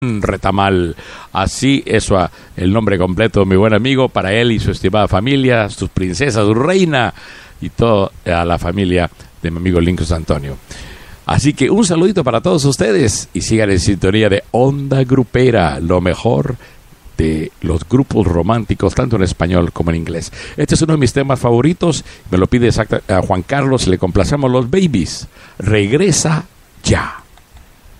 Retamal. Así es el nombre completo, mi buen amigo, para él y su estimada familia, sus princesas, su reina y toda la familia de mi amigo Lincoln Antonio. Así que un saludito para todos ustedes y sigan en sintonía de Onda Grupera, lo mejor de los grupos románticos, tanto en español como en inglés. Este es uno de mis temas favoritos, me lo pide a Juan Carlos, le complacemos Los Babies. Regresa ya.